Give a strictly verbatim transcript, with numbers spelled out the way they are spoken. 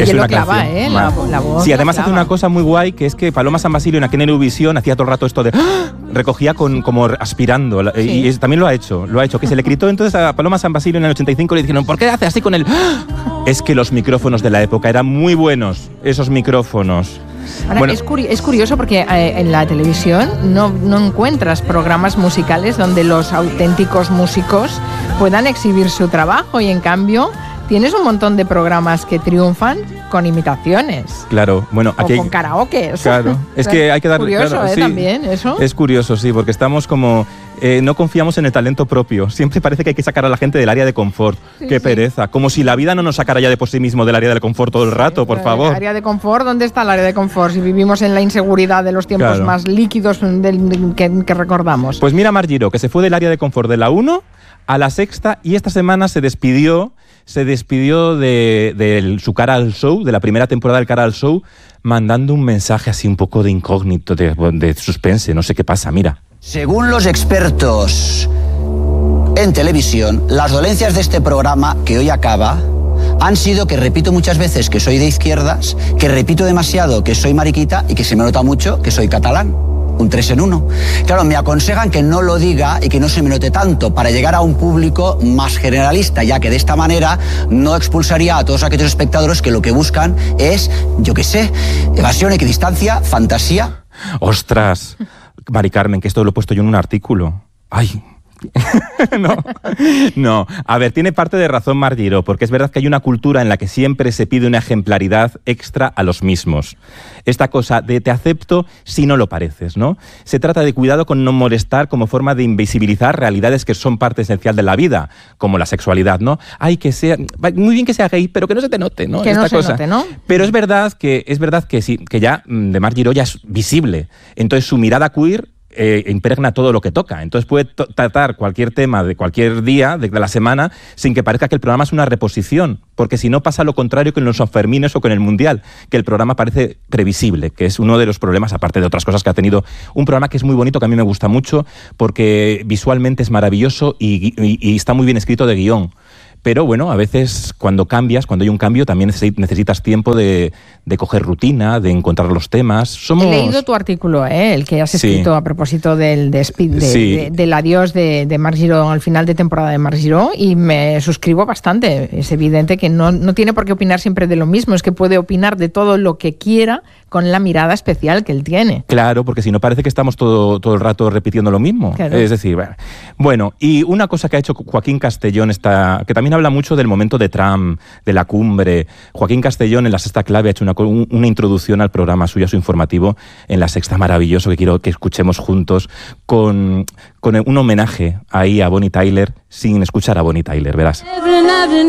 Es una clava, canción, ¿eh? La, la voz. Sí, además hace clava. una cosa muy guay, que es que Paloma San Basilio en aquel Eurovisión hacía todo el rato esto de... ¡Ah! Recogía con, como aspirando, sí. y, y también lo ha hecho, lo ha hecho, que se le gritó entonces a Paloma San Basilio en el ochenta y cinco, le dijeron, ¿por qué hace así con el...? ¡Ah! Es que los micrófonos de la época eran muy buenos, esos micrófonos. Ahora, bueno, es, curi es curioso porque eh, en la televisión no, no encuentras programas musicales donde los auténticos músicos puedan exhibir su trabajo y en cambio tienes un montón de programas que triunfan con imitaciones. Claro, bueno, aquí o con karaoke. Claro, es que hay que dar... Curioso, claro, ¿eh? Sí, También, eso. Es curioso, sí, porque estamos como... Eh, no confiamos en el talento propio. Siempre parece que hay que sacar a la gente del área de confort. Sí, Qué sí. pereza. Como si la vida no nos sacara ya de por sí mismo del área del confort todo el rato, sí, por favor. ¿El área de confort? ¿Dónde está el área de confort? Si vivimos en la inseguridad de los tiempos claro. más líquidos del, que, que recordamos. Pues mira Mar Giró, que se fue del área de confort de la uno a la sexta y esta semana se despidió... se despidió de, de su Cara al Show, de la primera temporada del Cara al Show, mandando un mensaje así un poco de incógnito, de, de suspense, no sé qué pasa, mira. Según los expertos en televisión, las dolencias de este programa, que hoy acaba, han sido que repito muchas veces que soy de izquierdas, que repito demasiado que soy mariquita y que se me nota mucho que soy catalán. Un tres en uno. Claro, me aconsejan que no lo diga y que no se me note tanto para llegar a un público más generalista, ya que de esta manera no expulsaría a todos aquellos espectadores que lo que buscan es, yo qué sé, evasión, equidistancia, fantasía. ¡Ostras! Mari Carmen, que esto lo he puesto yo en un artículo. ¡Ay! no, no. A ver, tiene parte de razón Mar Giró, porque es verdad que hay una cultura en la que siempre se pide una ejemplaridad extra a los mismos. Esta cosa de te acepto si no lo pareces, ¿no? Se trata de cuidado con no molestar como forma de invisibilizar realidades que son parte esencial de la vida, como la sexualidad, ¿no? Ay, que sea, muy bien que sea gay, pero que no se te note, ¿no? Que Esta no se cosa. note, ¿no? Pero es verdad que es verdad que sí, que ya de Mar Giró ya es visible. Entonces su mirada queer Eh, impregna todo lo que toca. Entonces puede tratar cualquier tema de cualquier día de la semana sin que parezca que el programa es una reposición, porque si no pasa lo contrario que en los Sanfermines o con el Mundial, que el programa parece previsible, que es uno de los problemas, aparte de otras cosas que ha tenido. Un programa que es muy bonito, que a mí me gusta mucho, porque visualmente es maravilloso y, y, y está muy bien escrito de guión. Pero bueno, a veces cuando cambias, cuando hay un cambio, también necesitas tiempo de, de coger rutina, de encontrar los temas. Somos... He leído tu artículo, ¿eh? El que has escrito sí. a propósito del, de, de, sí. de, del adiós de, de Mar Giró al final de temporada de Mar Giró, y me suscribo bastante. Es evidente que no, no tiene por qué opinar siempre de lo mismo, es que puede opinar de todo lo que quiera con la mirada especial que él tiene. Claro, porque si no parece que estamos todo, todo el rato repitiendo lo mismo. Claro. Es decir, bueno. bueno, y una cosa que ha hecho Joaquín Castellón, está, que también habla mucho del momento de Trump, de la cumbre. Joaquín Castellón en La Sexta Clave ha hecho una, una introducción al programa suyo, a su informativo, en La Sexta, maravilloso, que quiero que escuchemos juntos, con, con un homenaje ahí a Bonnie Tyler, sin escuchar a Bonnie Tyler, verás.